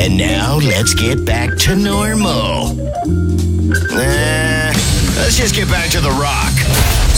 And now let's get back to normal. Let's just get back to The Rock.